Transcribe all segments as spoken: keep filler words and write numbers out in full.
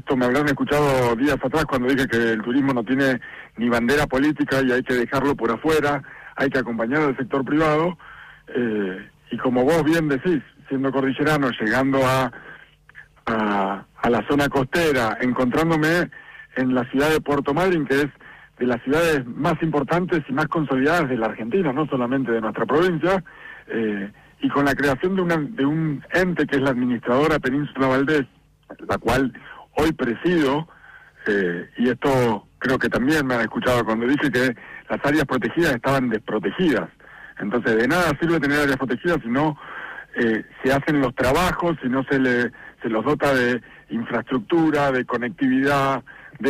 esto me habrán escuchado días atrás cuando dije que el turismo no tiene ni bandera política y hay que dejarlo por afuera, hay que acompañar al sector privado, eh, y como vos bien decís, siendo cordillerano, llegando a, a, a la zona costera, encontrándome en la ciudad de Puerto Madryn, que es de las ciudades más importantes y más consolidadas de la Argentina, no solamente de nuestra provincia, eh, y con la creación de, una, de un ente que es la administradora Península Valdés, la cual hoy presido, eh, y esto creo que también me han escuchado cuando dije que las áreas protegidas estaban desprotegidas. Entonces, de nada sirve tener áreas protegidas si no eh, se hacen los trabajos, si no se, le, se los dota de infraestructura, de conectividad,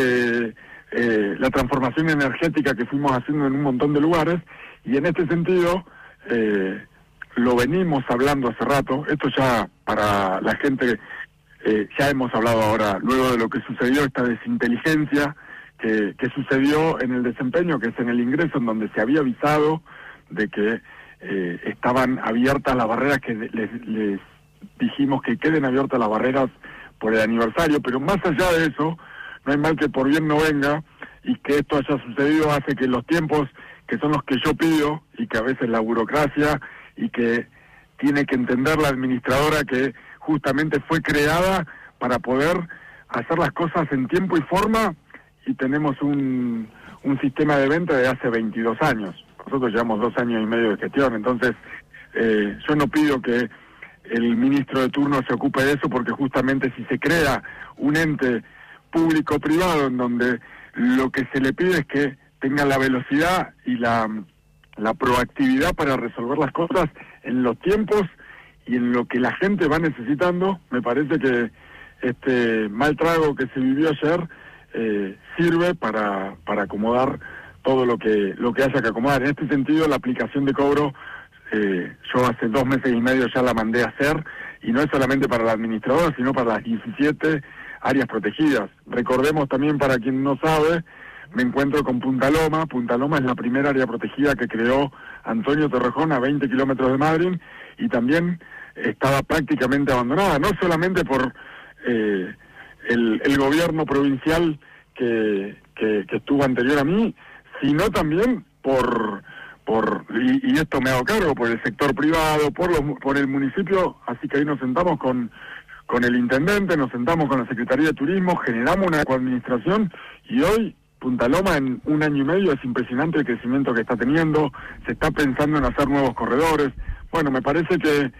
de eh, la transformación energética que fuimos haciendo en un montón de lugares, y en este sentido eh, lo venimos hablando hace rato. Esto ya para la gente, eh, ya hemos hablado ahora, luego de lo que sucedió, esta desinteligencia que, que sucedió en el desempeño, que es en el ingreso, en donde se había avisado de que eh, estaban abiertas las barreras, que les, les dijimos que queden abiertas las barreras por el aniversario, pero más allá de eso, no hay mal que por bien no venga, y que esto haya sucedido hace que los tiempos, que son los que yo pido, y que a veces la burocracia, y que tiene que entender la administradora que justamente fue creada para poder hacer las cosas en tiempo y forma, y tenemos un, un sistema de venta de hace veintidós años. Nosotros llevamos dos años y medio de gestión, entonces eh, yo no pido que el ministro de turno se ocupe de eso, porque justamente si se crea un ente público-privado en donde lo que se le pide es que tenga la velocidad y la, la proactividad para resolver las cosas en los tiempos y en lo que la gente va necesitando, me parece que este mal trago que se vivió ayer eh, sirve para, para acomodar todo lo que lo que haya que acomodar. En este sentido, la aplicación de cobro, eh, yo hace dos meses y medio ya la mandé a hacer, y no es solamente para la administradora, sino para las diecisiete áreas protegidas. Recordemos también, para quien no sabe, me encuentro con Punta Loma. Punta Loma es la primera área protegida que creó Antonio Torrejón a veinte kilómetros de Madryn, y también estaba prácticamente abandonada, no solamente por eh, el, el gobierno provincial que, que, que estuvo anterior a mí, sino también por, por y, y esto me hago cargo, por el sector privado, por los, por el municipio. Así que ahí nos sentamos con, con el intendente, nos sentamos con la Secretaría de Turismo, generamos una coadministración, y hoy Punta Loma en un año y medio es impresionante el crecimiento que está teniendo. Se está pensando en hacer nuevos corredores. Bueno, me parece que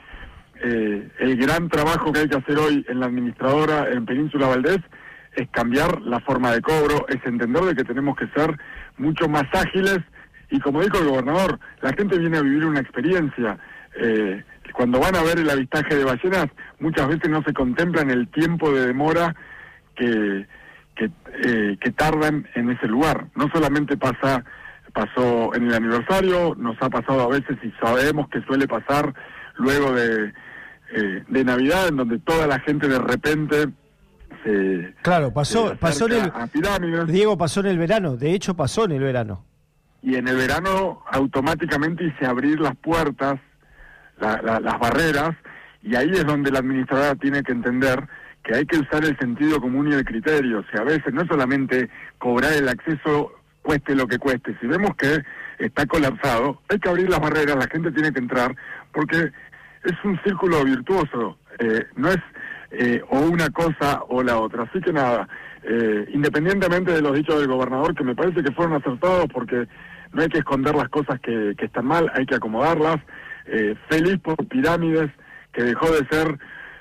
eh, el gran trabajo que hay que hacer hoy en la administradora en Península Valdés es cambiar la forma de cobro, es entender de que tenemos que ser mucho más ágiles, y como dijo el gobernador, la gente viene a vivir una experiencia. Eh, cuando van a ver el avistaje de ballenas, muchas veces no se contemplan el tiempo de demora que que, eh, que tardan en ese lugar. No solamente pasa pasó en el aniversario, nos ha pasado a veces, y sabemos que suele pasar luego de, eh, de Navidad, en donde toda la gente de repente se... Claro, pasó, pasó en el... a Pirámides. Diego, pasó en el verano, de hecho pasó en el verano. Y en el verano automáticamente hice abrir las puertas, la, la, las barreras, y ahí es donde la administradora tiene que entender que hay que usar el sentido común y el criterio. O sea, a veces no es solamente cobrar el acceso cueste lo que cueste. Si vemos que está colapsado, hay que abrir las barreras, la gente tiene que entrar, porque es un círculo virtuoso, eh, no es eh, o una cosa o la otra. Así que nada, eh, independientemente de los dichos del gobernador, que me parece que fueron acertados, porque no hay que esconder las cosas que, que están mal, hay que acomodarlas. Eh, feliz por Pirámides, que dejó de ser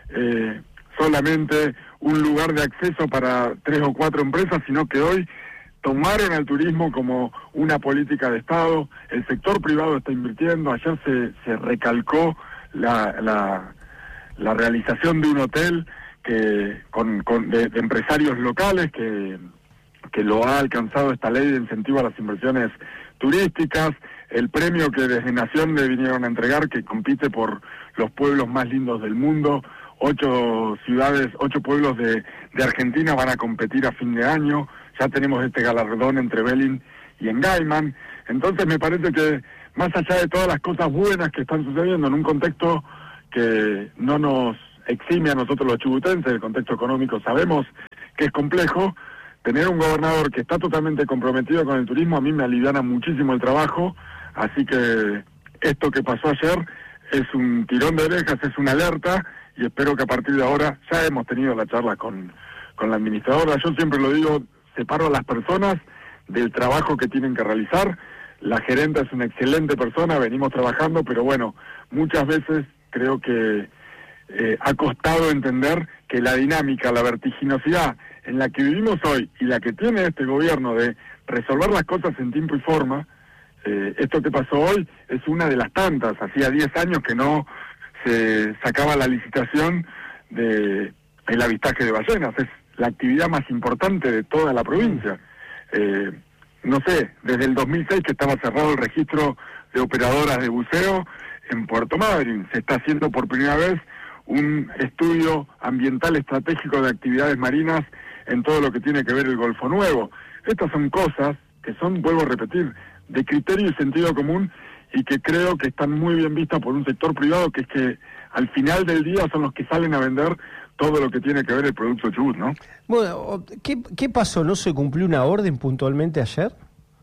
eh, solamente un lugar de acceso para tres o cuatro empresas, sino que hoy tomaron al turismo como una política de Estado. El sector privado está invirtiendo. Ayer se, se recalcó la, la, la realización de un hotel que con, con de, de empresarios locales, que, que lo ha alcanzado esta ley de incentivo a las inversiones turísticas. El premio que desde Nación le vinieron a entregar, que compite por los pueblos más lindos del mundo. Ocho ciudades, ocho pueblos de, de Argentina van a competir a fin de año. Ya tenemos este galardón entre Belín y en Gaiman. Entonces me parece que, más allá de todas las cosas buenas que están sucediendo en un contexto que no nos exime a nosotros los chubutenses, el contexto económico, sabemos que es complejo. Tener un gobernador que está totalmente comprometido con el turismo a mí me aliviana muchísimo el trabajo, así que esto que pasó ayer es un tirón de orejas, es una alerta, y espero que a partir de ahora, ya hemos tenido la charla con, con la administradora, yo siempre lo digo, separo a las personas del trabajo que tienen que realizar. La gerenta es una excelente persona, venimos trabajando, pero bueno, muchas veces creo que eh, ha costado entender que la dinámica, la vertiginosidad en la que vivimos hoy y la que tiene este gobierno de resolver las cosas en tiempo y forma, eh, esto que pasó hoy es una de las tantas. Hacía diez años que no se sacaba la licitación de el avistaje de ballenas, es la actividad más importante de toda la provincia. Eh, no sé, desde el dos mil seis que estaba cerrado el registro de operadoras de buceo en Puerto Madryn, se está haciendo por primera vez un estudio ambiental estratégico de actividades marinas en todo lo que tiene que ver el Golfo Nuevo. Estas son cosas que son, vuelvo a repetir, de criterio y sentido común, y que creo que están muy bien vistas por un sector privado, que es que al final del día son los que salen a vender todo lo que tiene que ver el producto Chubut, ¿no? Bueno, ¿qué, qué pasó? ¿No se cumplió una orden puntualmente ayer?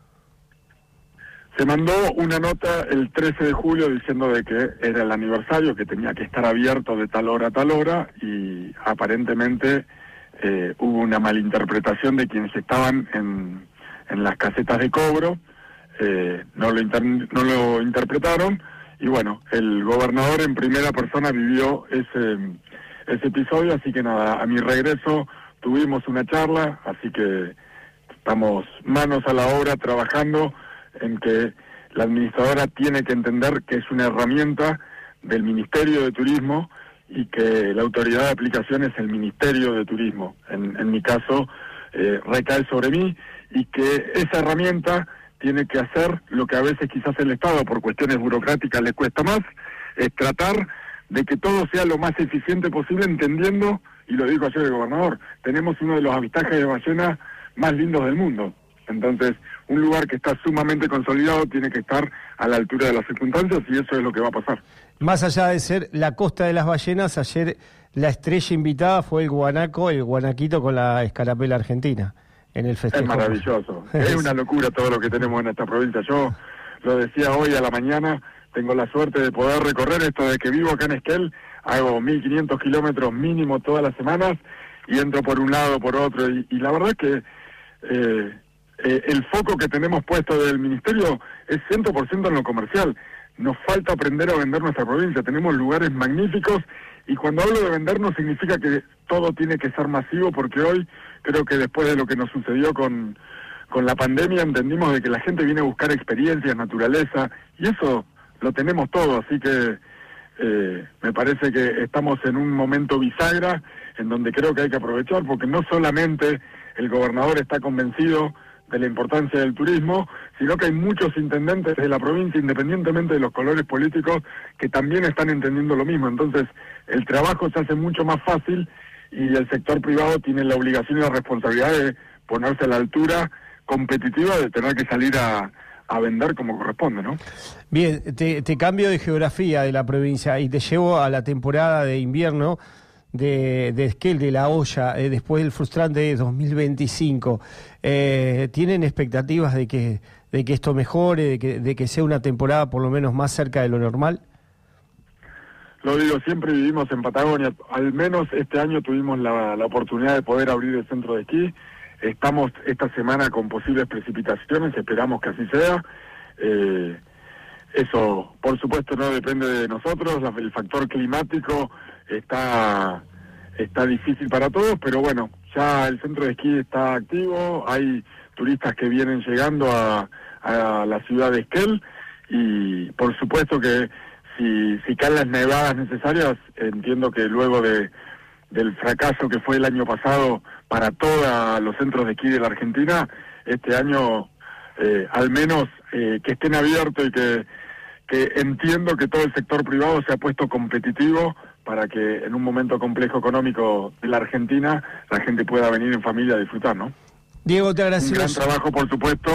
Se mandó una nota el trece de julio diciendo de que era el aniversario, que tenía que estar abierto de tal hora a tal hora, y aparentemente eh, hubo una malinterpretación de quienes estaban en, en las casetas de cobro, eh, no, lo inter, no lo interpretaron, y bueno, el gobernador en primera persona vivió ese, ese episodio, así que nada, a mi regreso tuvimos una charla, así que estamos manos a la obra trabajando en que la administradora tiene que entender que es una herramienta del Ministerio de Turismo y que la autoridad de aplicación es el Ministerio de Turismo. En, en mi caso, eh, recae sobre mí, y que esa herramienta tiene que hacer lo que a veces quizás el Estado, por cuestiones burocráticas, le cuesta más, es tratar de que todo sea lo más eficiente posible, entendiendo, y lo dijo ayer el gobernador, tenemos uno de los avistajes de ballena más lindos del mundo. Entonces, un lugar que está sumamente consolidado tiene que estar a la altura de las circunstancias, y eso es lo que va a pasar. Más allá de ser la costa de las ballenas, ayer la estrella invitada fue el guanaco, el guanaquito con la escarapela argentina en el festejo. Es maravilloso, es una locura todo lo que tenemos en esta provincia. Yo lo decía hoy a la mañana, tengo la suerte de poder recorrer esto de que vivo acá en Esquel, hago mil quinientos kilómetros mínimo todas las semanas, y entro por un lado, por otro, y, y la verdad es que eh, eh, el foco que tenemos puesto del Ministerio es cien por ciento en lo comercial. Nos falta aprender a vender nuestra provincia, tenemos lugares magníficos, y cuando hablo de vender no significa que todo tiene que ser masivo, porque hoy creo que después de lo que nos sucedió con, con la pandemia entendimos de que la gente viene a buscar experiencias, naturaleza, y eso lo tenemos todo, así que eh, me parece que estamos en un momento bisagra en donde creo que hay que aprovechar, porque no solamente el gobernador está convencido de la importancia del turismo, sino que hay muchos intendentes de la provincia, independientemente de los colores políticos, que también están entendiendo lo mismo. Entonces, el trabajo se hace mucho más fácil, y el sector privado tiene la obligación y la responsabilidad de ponerse a la altura competitiva de tener que salir a, a vender como corresponde, ¿no? Bien, te, te cambio de geografía de la provincia y te llevo a la temporada de invierno de, de Esquel, de La Hoya, eh, después del frustrante dos mil veinticinco. Eh, ¿Tienen expectativas de que de que esto mejore, de que, de que sea una temporada por lo menos más cerca de lo normal? Lo digo, siempre vivimos en Patagonia, al menos este año tuvimos la, la oportunidad de poder abrir el centro de esquí. Estamos esta semana con posibles precipitaciones, esperamos que así sea. Eh, eso, por supuesto, no depende de nosotros, la, el factor climático está, está difícil para todos, pero bueno, ya el centro de esquí está activo, hay turistas que vienen llegando a, a la ciudad de Esquel, y por supuesto que si, si caen las nevadas necesarias, entiendo que luego de del fracaso que fue el año pasado para todos los centros de esquí de la Argentina, este año eh, al menos eh, que estén abiertos, y que, que entiendo que todo el sector privado se ha puesto competitivo para que en un momento complejo económico de la Argentina la gente pueda venir en familia a disfrutar, ¿no? Diego, te agradecemos. Un gran trabajo, por supuesto,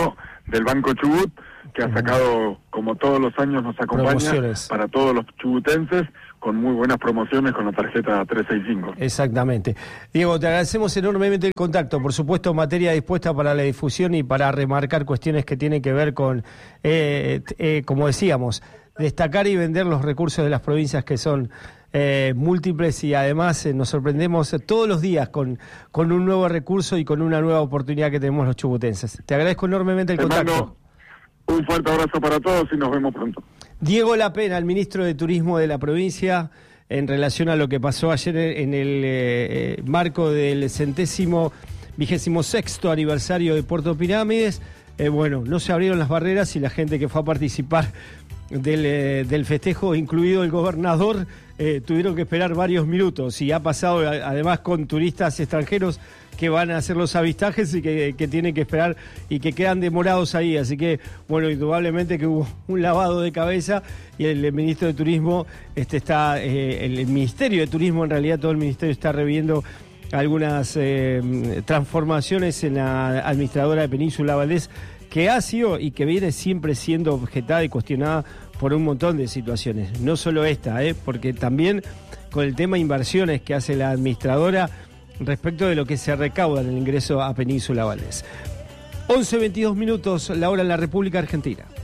del Banco Chubut, que ha sacado, como todos los años nos acompaña, para todos los chubutenses, con muy buenas promociones con la tarjeta trescientos sesenta y cinco. Exactamente. Diego, te agradecemos enormemente el contacto, por supuesto, materia dispuesta para la difusión y para remarcar cuestiones que tienen que ver con, eh, eh, como decíamos, destacar y vender los recursos de las provincias que son eh, múltiples, y además eh, nos sorprendemos todos los días con, con un nuevo recurso y con una nueva oportunidad que tenemos los chubutenses. Te agradezco enormemente el Te contacto. Mando un fuerte abrazo para todos y nos vemos pronto. Diego Lapena, el ministro de Turismo de la provincia, en relación a lo que pasó ayer en el eh, marco del centésimo vigésimo sexto aniversario de Puerto Pirámides. Eh, bueno, no se abrieron las barreras y la gente que fue a participar del, eh, del festejo, incluido el gobernador, eh, tuvieron que esperar varios minutos, y ha pasado además con turistas extranjeros que van a hacer los avistajes y que, que tienen que esperar y que quedan demorados ahí. Así que, bueno, indudablemente que hubo un lavado de cabeza, y el, el ministro de Turismo este está, eh, el, el Ministerio de Turismo, en realidad todo el ministerio está reviendo algunas eh, transformaciones en la administradora de Península Valdés, que ha sido y que viene siempre siendo objetada y cuestionada por un montón de situaciones. No solo esta, ¿eh? porque también con el tema de inversiones que hace la administradora respecto de lo que se recauda en el ingreso a Península Valdés. once veintidós minutos, la hora en la República Argentina.